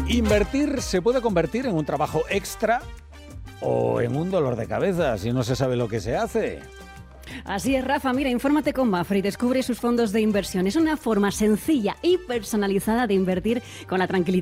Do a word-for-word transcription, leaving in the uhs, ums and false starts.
Invertir se puede convertir en un trabajo extra o en un dolor de cabeza si no se sabe lo que se hace. Así es, Rafa. Mira, infórmate con Mafre y descubre sus fondos de inversión. Es una forma sencilla y personalizada de invertir con la tranquilidad